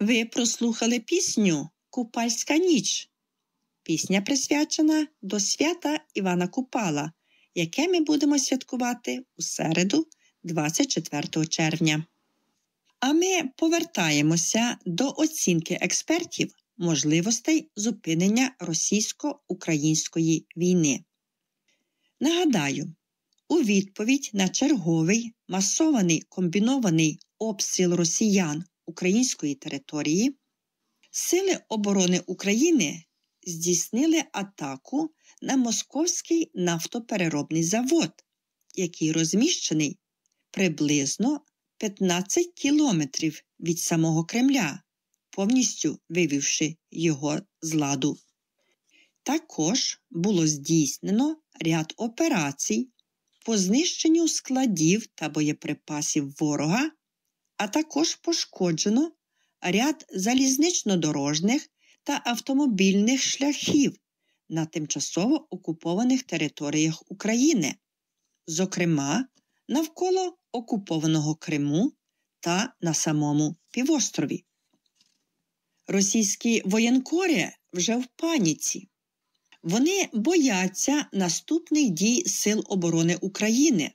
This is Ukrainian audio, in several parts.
Ви прослухали пісню «Купальська ніч». Пісня присвячена до свята Івана Купала, яке ми будемо святкувати у середу, 24 червня. А ми повертаємося до оцінки експертів можливостей зупинення російсько-української війни. Нагадаю, у відповідь на черговий масований комбінований обстріл росіян української території, Сили оборони України здійснили атаку на Московський нафтопереробний завод, який розміщений приблизно 15 кілометрів від самого Кремля, повністю вивівши його з ладу. Також було здійснено ряд операцій по знищенню складів та боєприпасів ворога, а також пошкоджено ряд залізнично-дорожних та автомобільних шляхів на тимчасово окупованих територіях України, зокрема навколо окупованого Криму та на самому півострові. Російські воєнкори вже в паніці. Вони бояться наступних дій Сил оборони України.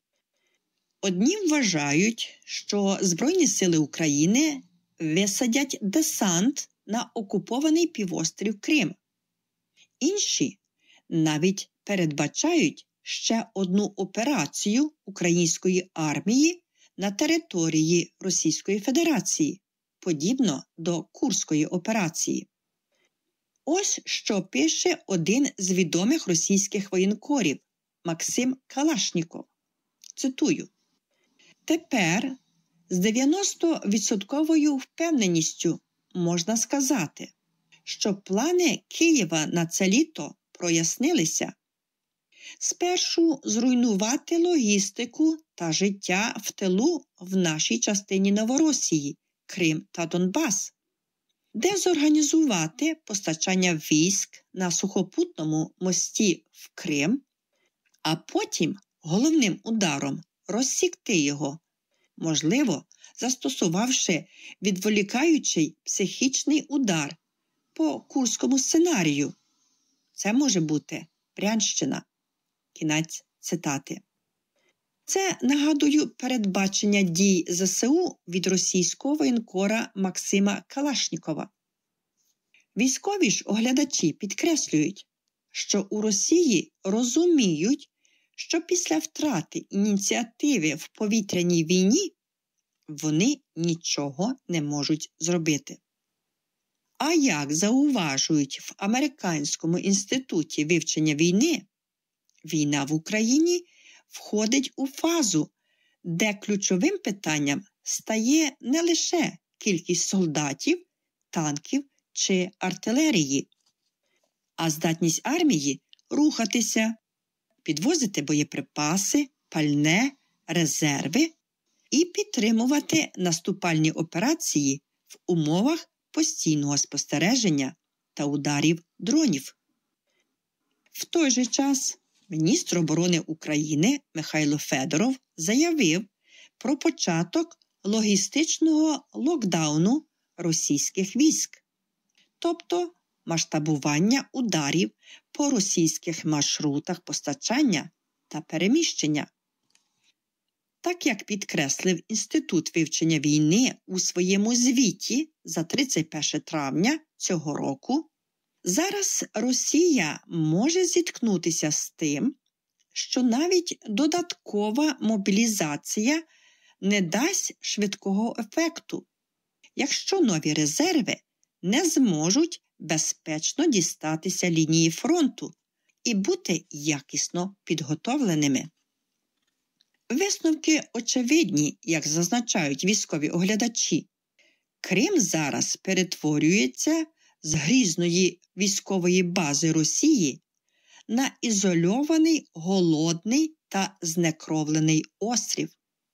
Одні вважають, що Збройні сили України висадять десант на окупований півострів Крим. Інші навіть передбачають ще одну операцію української армії на території Російської Федерації, подібно до Курської операції. Ось що пише один з відомих російських воєнкорів Максим Калашніков. Цитую: «Тепер з 90% впевненістю можна сказати, що плани Києва на це літо прояснилися. Спершу зруйнувати логістику та життя в тилу в нашій частині Новоросії, Крим та Донбас, дезорганізувати постачання військ на сухопутному мості в Крим, а потім головним ударом розсікти його, можливо, застосувавши відволікаючий психічний удар по Курському сценарію. Це може бути Брянщина». Кінець цитати. Це, нагадую, передбачення дій ЗСУ від російського воєнкора Максима Калашнікова. Військові ж оглядачі підкреслюють, що у Росії розуміють, що після втрати ініціативи в повітряній війні вони нічого не можуть зробити. А як зауважують в Американському інституті вивчення війни, війна в Україні входить у фазу, де ключовим питанням стає не лише кількість солдатів, танків чи артилерії, а здатність армії рухатися, підвозити боєприпаси, пальне, резерви і підтримувати наступальні операції в умовах постійного спостереження та ударів дронів. В той же час міністр оборони України Михайло Федоров заявив про початок логістичного локдауну російських військ, тобто масштабування ударів по російських маршрутах постачання та переміщення. Так як підкреслив Інститут вивчення війни у своєму звіті за 31 травня цього року, зараз Росія може зіткнутися з тим, що навіть додаткова мобілізація не дасть швидкого ефекту, якщо нові резерви не зможуть безпечно дістатися лінії фронту і бути якісно підготовленими. Висновки очевидні, як зазначають військові оглядачі. Крим зараз перетворюється з грізної військової бази Росії на ізольований, голодний та знекровлений острів.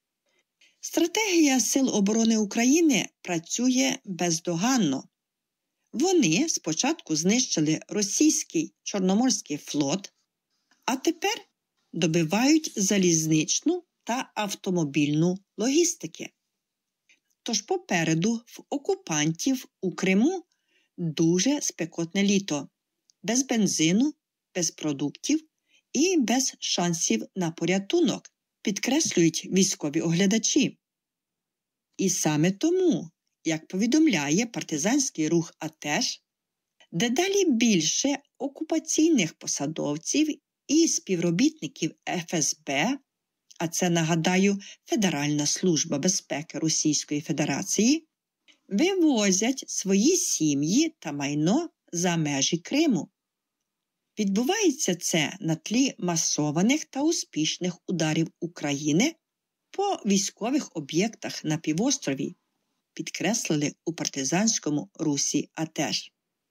Стратегія Сил оборони України працює бездоганно. Вони спочатку знищили російський Чорноморський флот, а тепер добивають залізничну та автомобільну логістики. Тож попереду в окупантів у Криму дуже спекотне літо, без бензину, без продуктів і без шансів на порятунок, підкреслюють військові оглядачі. І саме тому, як повідомляє партизанський рух «АТЕШ», дедалі більше окупаційних посадовців і співробітників ФСБ, а це, нагадаю, Федеральна служба безпеки Російської Федерації, вивозять свої сім'ї та майно за межі Криму. Відбувається це на тлі масованих та успішних ударів України по військових об'єктах на півострові, підкреслили у партизанському русі «АТЕШ».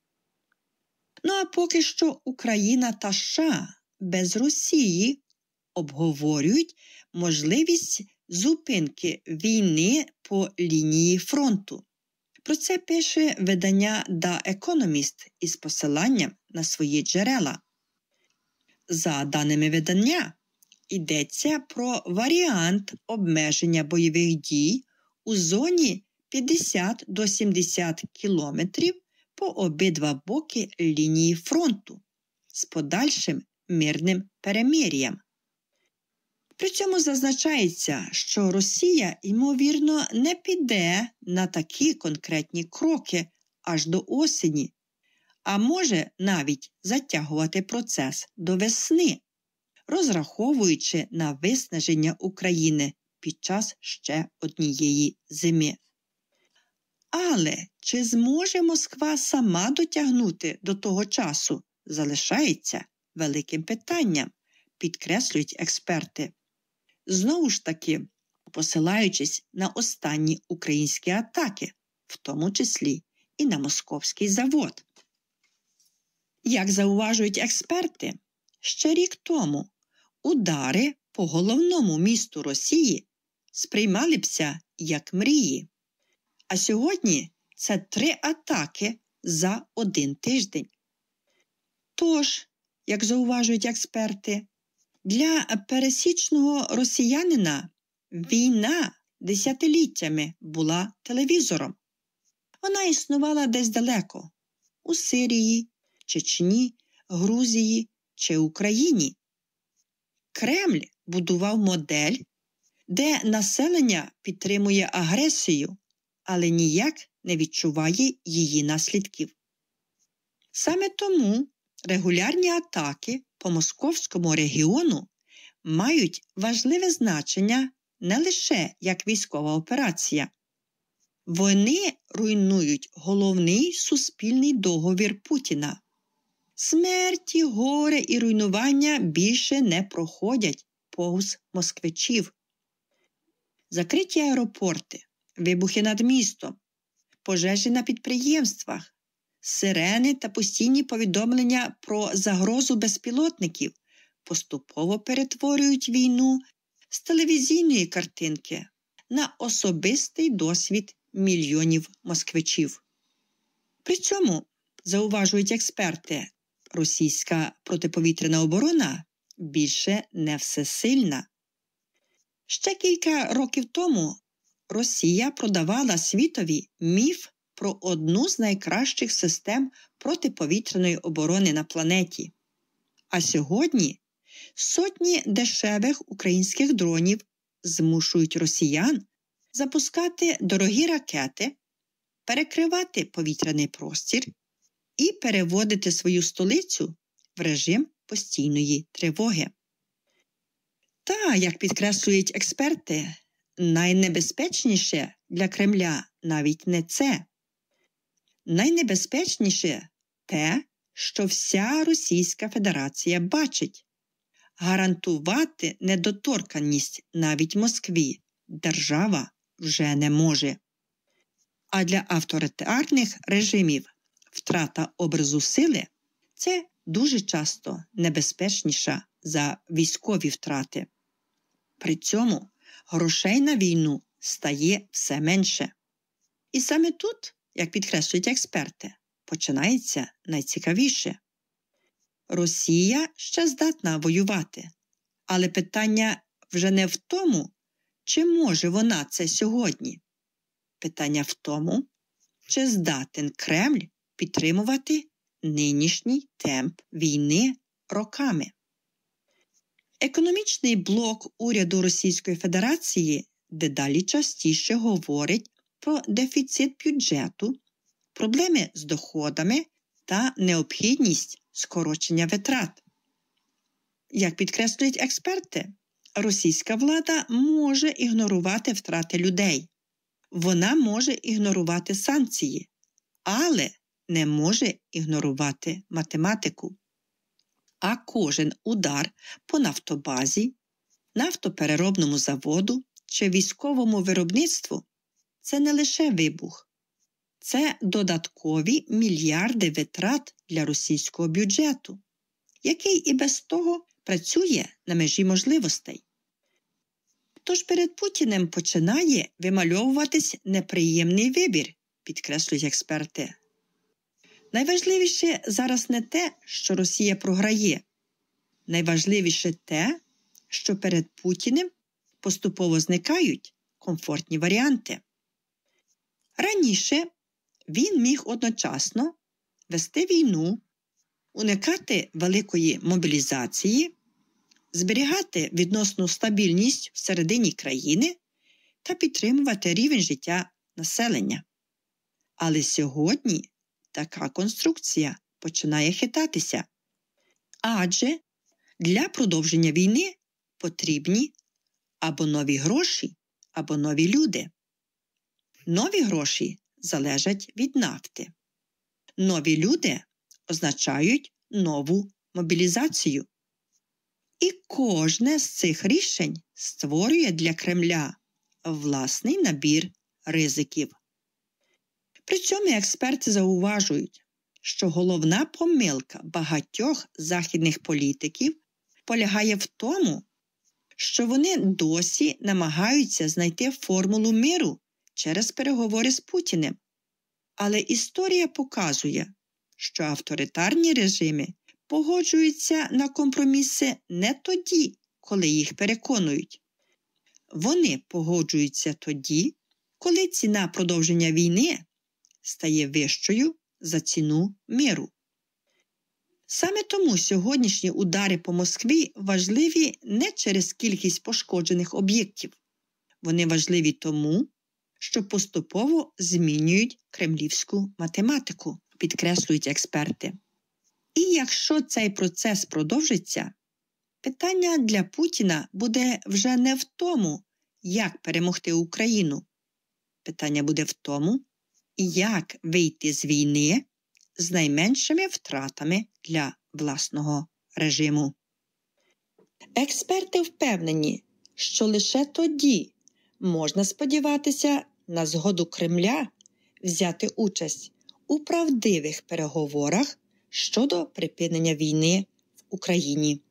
Ну а поки що Україна та США без Росії обговорюють можливість зупинки війни по лінії фронту. Про це пише видання The Economist із посиланням на свої джерела. За даними видання, йдеться про варіант обмеження бойових дій у зоні 50 до 70 кілометрів по обидва боки лінії фронту з подальшим мирним перемир'ям. При цьому зазначається, що Росія, ймовірно, не піде на такі конкретні кроки аж до осені, а може навіть затягувати процес до весни, розраховуючи на виснаження України під час ще однієї зими. Але чи зможе Москва сама дотягнути до того часу, залишається великим питанням, підкреслюють експерти. Знову ж таки, посилаючись на останні українські атаки, в тому числі і на московський завод. Як зауважують експерти, ще рік тому удари по головному місту Росії сприймали бся як мрії. А сьогодні це 3 атаки за 1 тиждень. Тож, як зауважують експерти, для пересічного росіянина війна десятиліттями була телевізором. Вона існувала десь далеко – у Сирії, Чечні, Грузії чи Україні. Кремль будував модель, де населення підтримує агресію, але ніяк не відчуває її наслідків. Саме тому регулярні атаки по московському регіону мають важливе значення не лише як військова операція. Вони руйнують головний суспільний договір Путіна. Смерті, горе і руйнування більше не проходять повз москвичів. Закриті аеропорти, вибухи над містом, пожежі на підприємствах, сирени та постійні повідомлення про загрозу безпілотників поступово перетворюють війну з телевізійної картинки на особистий досвід мільйонів москвичів. При цьому, зауважують експерти, російська протиповітряна оборона більше не всесильна. Ще кілька років тому Росія продавала світові міф про одну з найкращих систем протиповітряної оборони на планеті. А сьогодні сотні дешевих українських дронів змушують росіян запускати дорогі ракети, перекривати повітряний простір і переводити свою столицю в режим постійної тривоги. Та, як підкреслюють експерти, найнебезпечніше для Кремля навіть не це. Найнебезпечніше те, що вся Російська Федерація бачить. Гарантувати недоторканність навіть Москві держава вже не може. А для авторитарних режимів втрата образу сили – це дуже часто небезпечніша за військові втрати. При цьому грошей на війну стає все менше. І саме тут, як підкреслюють експерти, починається найцікавіше. Росія ще здатна воювати, але питання вже не в тому, чи може вона це сьогодні. Питання в тому, чи здатен Кремль підтримувати нинішній темп війни роками. Економічний блок уряду Російської Федерації дедалі частіше говорить про дефіцит бюджету, проблеми з доходами та необхідність скорочення витрат. Як підкреслюють експерти, російська влада може ігнорувати втрати людей. Вона може ігнорувати санкції, але не може ігнорувати математику. А кожен удар по нафтобазі, нафтопереробному заводу чи військовому виробництву – це не лише вибух. Це додаткові мільярди витрат для російського бюджету, який і без того працює на межі можливостей. Тож перед Путіним починає вимальовуватись неприємний вибір, підкреслюють експерти. Найважливіше зараз не те, що Росія програє. Найважливіше те, що перед Путіним поступово зникають комфортні варіанти. Раніше він міг одночасно вести війну, уникати великої мобілізації, зберігати відносну стабільність всередині країни та підтримувати рівень життя населення. Але сьогодні така конструкція починає хитатися. Адже для продовження війни потрібні або нові гроші, або нові люди. Нові гроші залежать від нафти. Нові люди означають нову мобілізацію. І кожне з цих рішень створює для Кремля власний набір ризиків. При цьому експерти зауважують, що головна помилка багатьох західних політиків полягає в тому, що вони досі намагаються знайти формулу миру через переговори з Путіним. Але історія показує, що авторитарні режими погоджуються на компроміси не тоді, коли їх переконують. Вони погоджуються тоді, коли ціна продовження війни стає вищою за ціну миру. Саме тому сьогоднішні удари по Москві важливі не через кількість пошкоджених об'єктів. Вони важливі тому, що поступово змінюють кремлівську математику, підкреслюють експерти. І якщо цей процес продовжиться, питання для Путіна буде вже не в тому, як перемогти Україну. Питання буде в тому, як вийти з війни з найменшими втратами для власного режиму. Експерти впевнені, що лише тоді можна сподіватися на згоду Кремля взяти участь у правдивих переговорах щодо припинення війни в Україні.